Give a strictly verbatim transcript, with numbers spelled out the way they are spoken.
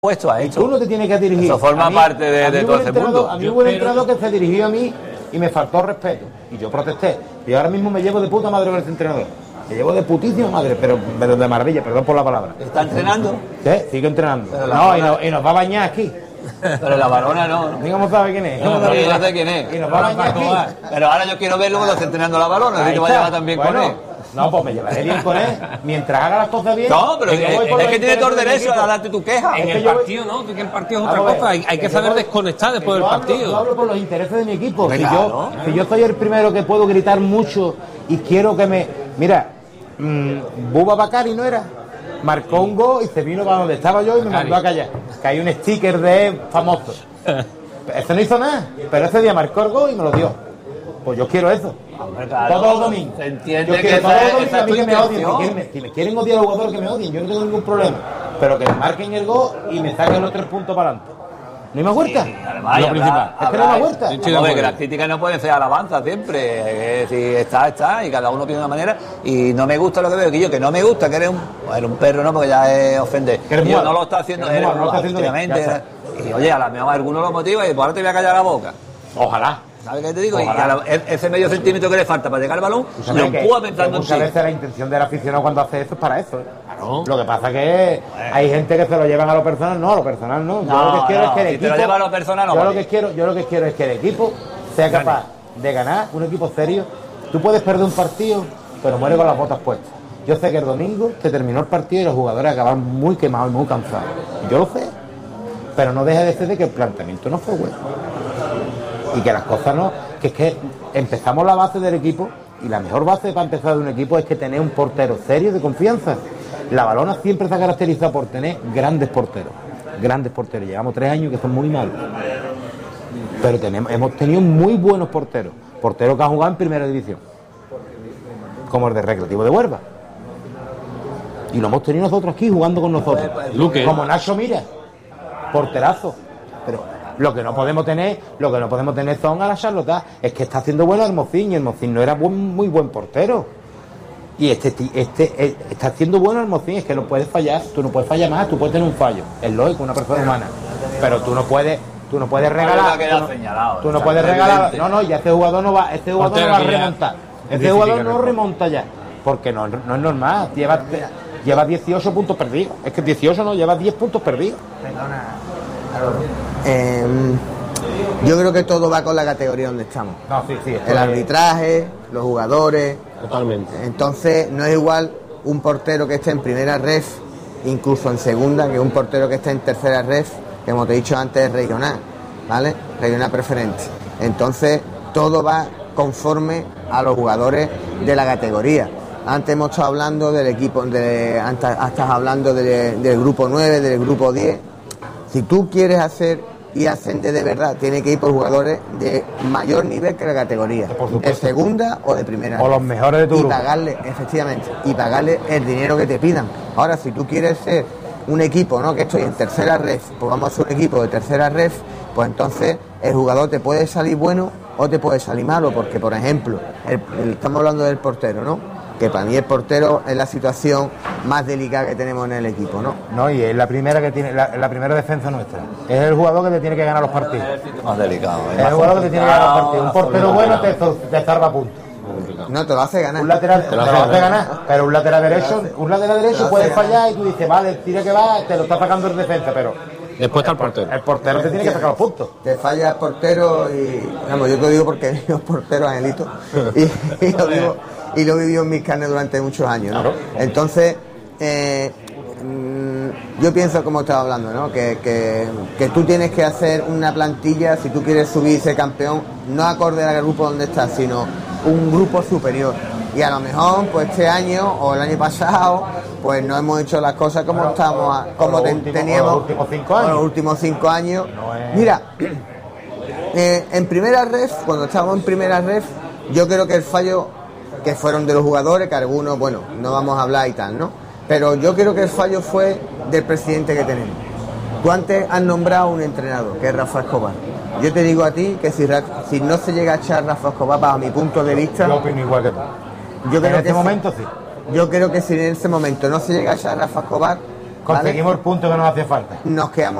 puesto a esto. Tú no te tienes que dirigir. Eso forma mí, parte de, de todo este mundo. A mí hubo un entrenador que se dirigió a mí y me faltó respeto. Y yo protesté. Y ahora mismo me llevo de puta madre con ese entrenador. Me llevo de putísima madre, pero, pero de maravilla, perdón por la palabra. ¿Está entrenando? Sí, sigue entrenando. Pero no, balona... y, no, y nos va a bañar aquí. Pero la balona no. Ni cómo sabe quién es. No, no, no, no sé quién es. Y nos va a bañar aquí. Pero ahora yo quiero verlo cuando esté entrenando la balona. Si te va a llevar también bueno, con él. No, pues me llevaré bien con él. Mientras haga las cosas bien. No, pero es, es que tiene todo el derecho a darte tu queja. En es el que partido, ¿no? Que el partido es otra cosa. Hay, hay que saber desconectar después del partido. Yo hablo por los intereses de mi equipo. Si, Claro. yo, si yo soy el primero que puedo gritar mucho y quiero que me. Mira, mmm, Buba Bacari no era. Marcó un gol y se vino para donde estaba yo y me mandó a callar. Que hay un sticker de él famoso. Ese no hizo nada, pero ese día marcó el gol y me lo dio. Pues yo quiero eso. Hombre, claro, todos los domingos. Se entiende yo que quiero esa, todos los domingos esa a mí es que tu me odien. Si intención. quieren, me, si me quieren odiar a los jugadores que me odien, yo no tengo ningún problema. Pero que me marquen el gol y me saquen los tres puntos para adelante. ¿No hay más vuelta? Sí, además, lo habrá, principal. habrá, es que no hay más vuelta. Sí, sí, que las críticas no pueden ser alabanzas siempre. Eh, si está, está, y cada uno pide una manera. Y no me gusta lo que veo, Guillo, que no me gusta, que eres un, eres un perro, no, porque ya es ofender. Yo no lo está haciendo, eres eres mal, no lo está haciendo bien, efectivamente. Y oye, a la mejor alguno lo motiva y pues ahora te voy a callar la boca. Ojalá. ¿Sabes qué te digo? Ojalá. Y a la, ese medio centímetro que le falta para llegar al balón, lo empuja pensando en sí. Muchas veces la intención del aficionado cuando hace eso es para eso. ¿eh? Claro. Lo que pasa es que hay gente que se lo llevan a lo personal, no, a lo personal no. Yo no, lo que quiero no, es que el si equipo. te lo lleva a lo personal, no yo, vale. lo que quiero, yo lo que quiero es que el equipo sea capaz de ganar, un equipo serio. Tú puedes perder un partido, pero muere con las botas puestas. Yo sé que el domingo se terminó el partido y los jugadores acabaron muy quemados y muy cansados. Yo lo sé. Pero no deja de ser de que el planteamiento no fue bueno. Y que las cosas no, que es que empezamos la base del equipo y la mejor base para empezar de un equipo es que tener un portero serio de confianza. La Balona siempre se ha caracterizado por tener grandes porteros, grandes porteros. Llevamos tres años que son muy malos, pero tenemos, hemos tenido muy buenos porteros, porteros que han jugado en primera división, como el de Recreativo de Huelva. Y lo hemos tenido nosotros aquí jugando con nosotros, Luque. como Nacho Mira, porterazo. Pero lo que no podemos tener, lo que no podemos tener son a la Charlotte. Es que está haciendo bueno Hermosín y Hermosín no era buen, muy buen portero. Y este, este eh, está haciendo bueno Hermosín, es que no puedes fallar, tú no puedes fallar más, tú puedes tener un fallo, es lógico, una persona humana, pero tú no puedes, tú no puedes regalar, tú no, señalado, tú no puedes regalar, no, no, ya este jugador no va, este jugador no va a remontar, este jugador no remonta ya, porque no, no es normal, lleva, lleva dieciocho puntos perdidos, es que dieciocho no, lleva diez puntos perdidos. Perdona. Eh, yo creo que todo va con la categoría donde estamos. No, sí, sí, el arbitraje, los jugadores. Totalmente. Entonces no es igual un portero que esté en primera ref, incluso en segunda, que un portero que esté en tercera ref, que como te he dicho antes es regional, ¿vale? Regional preferente. Entonces todo va conforme a los jugadores de la categoría. Antes hemos estado hablando del equipo, de, antes estás hablando de, del grupo nueve, del grupo diez. Si tú quieres hacer y ascender de verdad, tiene que ir por jugadores de mayor nivel que la categoría, de segunda o de primera. O los mejores de tu y grupo. pagarle, efectivamente, y pagarle el dinero que te pidan. Ahora, si tú quieres ser un equipo, ¿no? Que estoy en tercera ref, pues vamos a ser un equipo de tercera ref, pues entonces el jugador te puede salir bueno o te puede salir malo, porque por ejemplo, el, el, estamos hablando del portero, ¿no? Que para mí el portero es la situación más delicada que tenemos en el equipo, ¿no? No, y es la primera que tiene, la, la primera defensa nuestra. Es el jugador que te tiene que ganar los partidos. Más delicado. Es el jugador que te tiene que ganar los partidos. Un portero bueno te, te salva puntos. No, te lo hace ganar. Un lateral te lo hace ganar, pero un lateral derecho, un lateral derecho puede fallar y tú dices, vale, tira que va, te lo está sacando el defensa, pero después está el portero. El portero te tiene que sacar los puntos. Te falla el portero y, vamos, yo te lo digo porque los porteros, Angelito, y, y lo digo, y lo he vivido en mis carnes durante muchos años, ¿no? Claro. Entonces, eh, yo pienso, como estaba hablando, ¿no? Que, que, que tú tienes que hacer una plantilla, si tú quieres subir y ser campeón, no acorde al grupo donde estás, sino un grupo superior. Y a lo mejor, pues este año o el año pasado, pues no hemos hecho las cosas como bueno, estamos, o, como o ten, últimos, teníamos los últimos cinco años. los últimos cinco años. No es... Mira, eh, en primera ref, cuando estábamos en primera ref, yo creo que el fallo que fueron de los jugadores, que algunos, bueno, no vamos a hablar y tal, ¿no? Pero yo creo que el fallo fue del presidente que tenemos. Tú antes has nombrado un entrenador, que es Rafa Escobar. Yo te digo a ti que si, si no se llega a echar Rafa Escobar, para mi punto de vista... Yo opino igual que tú. Yo creo en que este si, momento sí. Yo creo que si en ese momento no se llega a echar Rafa Escobar, Conseguimos el punto que nos hacía falta. Nos quedamos